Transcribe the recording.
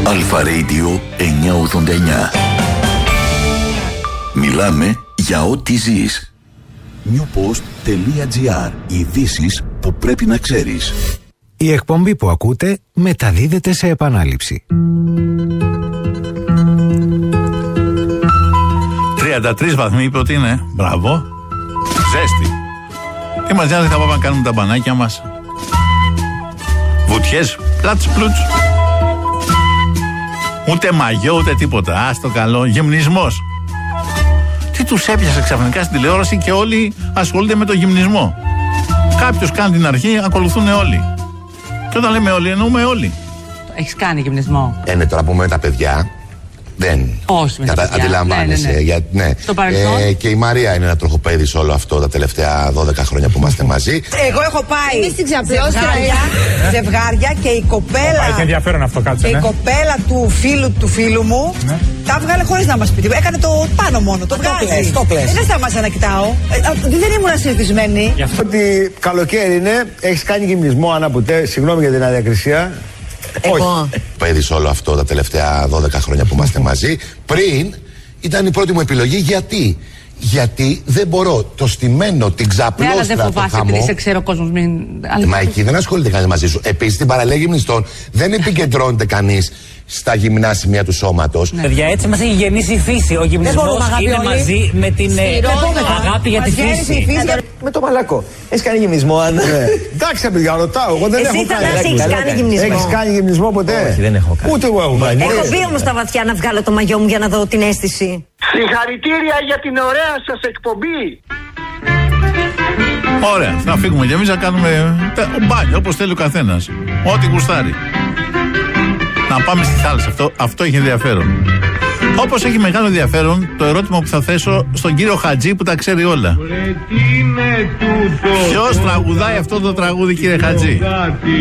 Αλφα Radio 989. Μιλάμε για ό,τι ζεις. newpost.gr. Ειδήσεις που πρέπει να ξέρεις. Η εκπομπή που ακούτε μεταδίδεται σε επανάληψη. 33 βαθμοί είπε ότι είναι. Μπράβο. Ζέστη. Τι μας νοιάζει, θα πάμε να κάνουμε τα μπανάκια μας. Βουτιές, πλάτς πλούτς. Ούτε μαγιό, ούτε τίποτα. Άστο καλό. Γυμνισμός. Τι τους έπιασε ξαφνικά στην τηλεόραση και όλοι ασχολούνται με το γυμνισμό. Κάποιος κάνει την αρχή, ακολουθούν όλοι. Και όταν λέμε όλοι, εννοούμε όλοι. Έχεις κάνει γυμνισμό? Ναι, τώρα πούμε με τα παιδιά. Δεν. Όχι με τα παιδιά. Αντιλαμβάνεσαι. Ναι. Στο παρελθόν. Και η Μαρία είναι ένα τροχοπέδι σε όλο αυτό τα τελευταία 12 χρόνια που είμαστε μαζί. Εγώ έχω πάει ζευγάρια και η κοπέλα. Έχει ενδιαφέρον αυτό, κάτσε. Και η κοπέλα του φίλου μου τα βγάλε χωρίς να μας πει. Έκανε το πάνω μόνο. Το βγάζει. Δεν σταμάτησα να κοιτάω. Δεν ήμουν συνηθισμένη. Γι' αυτό ότι καλοκαίρι είναι, έχεις κάνει γυμνισμό, Άννα Πουτέ, συγγνώμη για την αδιακρισία. Εγώ. Πέδι σε όλο αυτό τα τελευταία 12 χρόνια που είμαστε μαζί. Πριν ήταν η πρώτη μου επιλογή. Γιατί δεν μπορώ το στημένο, την ξαπλώστρα, δεν φοβάσαι επειδή σε ξέρω ο κόσμος. Μα εκεί δεν ασχολείται κανείς μαζί σου. Επίσης στην παραλία γυμνιστών δεν επικεντρώνεται κανείς στα γυμνά σημεία του σώματος. Παιδιά, έτσι μας έχει γεννήσει η φύση. Ο γυμνισμός είναι μαζί με την αγάπη για τη φύση. Με το μαλακό. Έχεις κάνει γυμνισμό, Άννα? Εντάξει, παιδιά, ρωτάω. Εγώ δεν έχω κάνει. Έχεις κάνει γυμνισμό? Έχεις κάνει γυμνισμό ποτέ? Όχι, δεν έχω κάνει. Ούτε εγώ έχω κάνει. Έχω μπει όμως στα βαθιά να βγάλω το μαγιό μου για να δω την αίσθηση. Συγχαρητήρια για την ωραία σας εκπομπή. Ωραία, θα φύγουμε και εμείς να κάνουμε μπάνιο όπως θέλει ο καθένας. Ό,τι γουστάρει. Να πάμε στη θάλασσα. Αυτό έχει ενδιαφέρον. Όπως έχει μεγάλο ενδιαφέρον το ερώτημα που θα θέσω στον κύριο Χατζή που τα ξέρει όλα. Ποιος τραγουδάει αυτό το τραγούδι, κύριε Χατζή?